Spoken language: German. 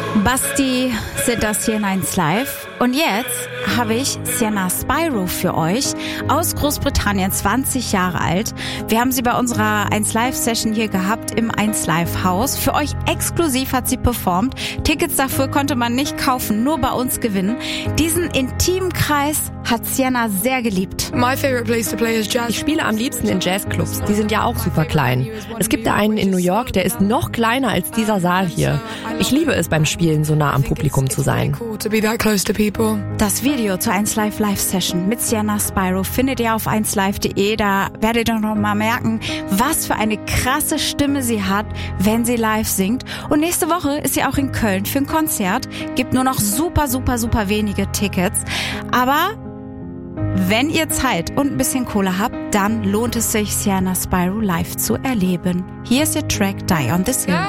Basti sind das hier in 1 Live. Und jetzt habe ich Sienna Spyro für euch aus Großbritannien, 20 Jahre alt. Wir haben sie bei unserer 1 Live Session hier gehabt im 1 Live Haus. Für euch exklusiv hat sie performt. Tickets dafür konnte man nicht kaufen, nur bei uns gewinnen. Diesen intimen Kreis hat Sienna sehr geliebt. My favorite place to play is jazz. Ich spiele am liebsten in Jazzclubs. Die sind ja auch super klein. Es gibt da einen in New York, der ist noch kleiner als dieser Saal hier. Ich liebe es, beim Spielen so nah am Publikum zu sein. Das Video zur 1 Live Live Session mit Sienna Spyro findet ihr auf 1live.de. Da werdet ihr noch mal merken, was für eine krasse Stimme sie hat, wenn sie live singt. Und nächste Woche ist sie auch in Köln für ein Konzert. Gibt nur noch super wenige Tickets. Aber wenn ihr Zeit und ein bisschen Kohle habt, dann lohnt es sich, Sienna Spyro live zu erleben. Hier ist ihr Track Die on This Hill.